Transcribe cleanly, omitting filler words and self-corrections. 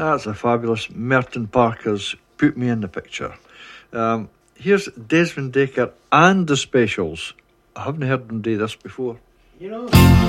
That's a fabulous Merton Parker's Put Me in the Picture. Here's Desmond Dekker and the Specials. I haven't heard them do this before. You know.